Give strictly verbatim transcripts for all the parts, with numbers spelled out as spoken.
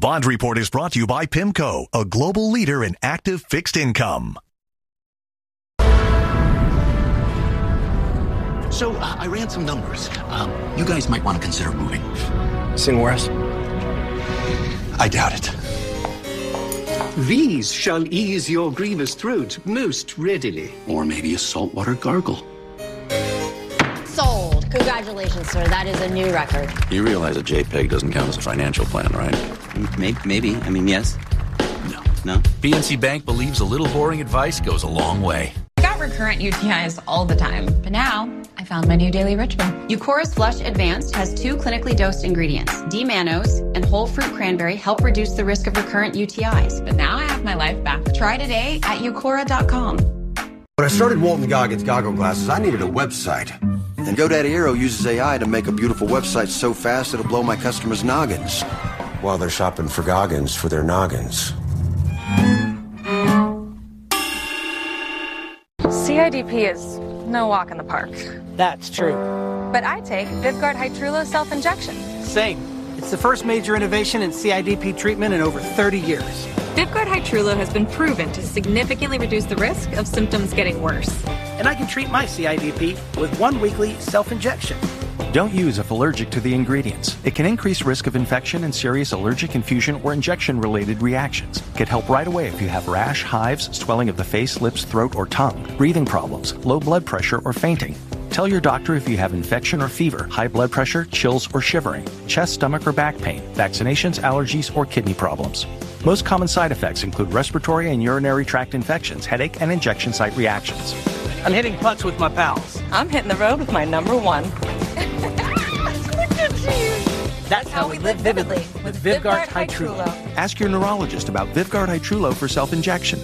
Bond Report is brought to you by PIMCO, a global leader in active fixed income. So uh, I ran some numbers. Um, you guys might want to consider moving. Singwest? I doubt it. These shall ease your grievous throat most readily. Or maybe a saltwater gargle. Sold. Congratulations, sir. That is a new record. You realize a JPEG doesn't count as a financial plan, right? Maybe. maybe. I mean, yes. No. No? P N C Bank believes a little boring advice goes a long way. I got recurrent U T Is all the time, but now I found my new daily ritual. Eucoris Flush Advanced has two clinically dosed ingredients. D-mannose and whole fruit cranberry help reduce the risk of recurrent U T Is. But now I have my life back. Try today at eucora dot com. When I started Walton Goggins Goggle Glasses, I needed a website. And GoDaddy Aero uses A I to make a beautiful website so fast it'll blow my customers' noggins while they're shopping for Goggins for their noggins. C I D P is no walk in the park. That's true. But I take VivGuard Hytrulo self-injection. Same. It's the first major innovation in C I D P treatment in over thirty years. VivGuard Hytrulo has been proven to significantly reduce the risk of symptoms getting worse. And I can treat my C I D P with one weekly self-injection. Don't use if allergic to the ingredients. It can increase risk of infection and serious allergic infusion or injection-related reactions. Get help right away if you have rash, hives, swelling of the face, lips, throat, or tongue, breathing problems, low blood pressure, or fainting. Tell your doctor if you have infection or fever, high blood pressure, chills, or shivering, chest, stomach, or back pain, vaccinations, allergies, or kidney problems. Most common side effects include respiratory and urinary tract infections, headache, and injection site reactions. I'm hitting putts with my pals. I'm hitting the road with my number one. Look at you. That's how we live vividly with VivGuard Hytrulo. Ask your neurologist about VivGuard Hytrulo for self-injection.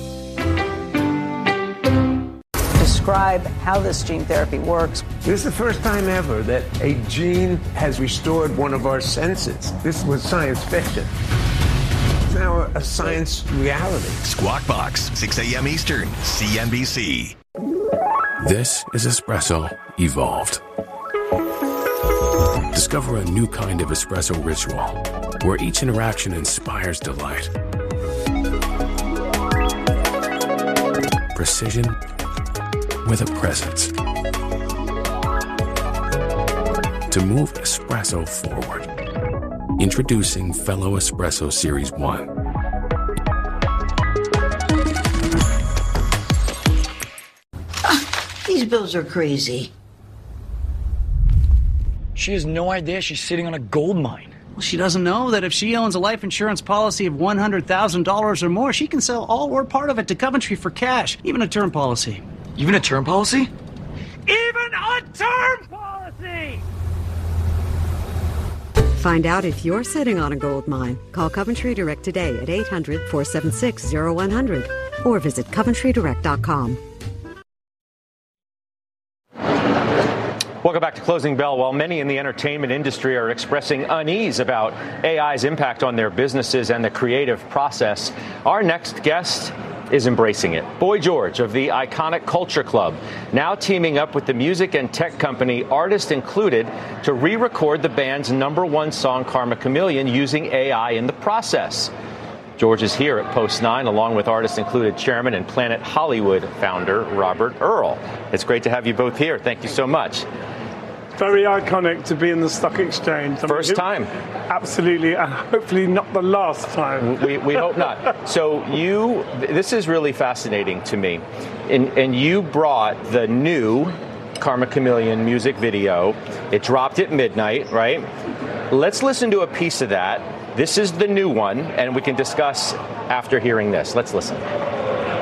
Describe how this gene therapy works. This is the first time ever that a gene has restored one of our senses. This was science fiction. It's now a science reality. Squawk Box, six a.m. Eastern, C N B C. This is Espresso Evolved. Discover a new kind of espresso ritual where each interaction inspires delight. Precision with a presence. To move espresso forward. Introducing Fellow Espresso Series one. These bills are crazy. She has no idea she's sitting on a gold mine. Well, she doesn't know that if she owns a life insurance policy of one hundred thousand dollars or more, she can sell all or part of it to Coventry for cash, even a term policy. Even a term policy? Even a term policy! Find out if you're sitting on a gold mine. Call Coventry Direct today at eight hundred, four seven six, zero one hundred or visit coventry direct dot com. Welcome back to Closing Bell. While many in the entertainment industry are expressing unease about A I's impact on their businesses and the creative process, our next guest is embracing it. Boy George of the iconic Culture Club, now teaming up with the music and tech company Artist Included to re-record the band's number one song, Karma Chameleon, using A I in the process. George is here at Post nine, along with Artist Included chairman and Planet Hollywood founder Robert Earl. It's great to have you both here. Thank you so much. Very iconic to be in the stock exchange. I First mean, time. Absolutely, and hopefully not the last time. We, we hope not. So you, this is really fascinating to me. And, and you brought the new Karma Chameleon music video. It dropped at midnight, right? Let's listen to a piece of that. This is the new one, and we can discuss after hearing this. Let's listen.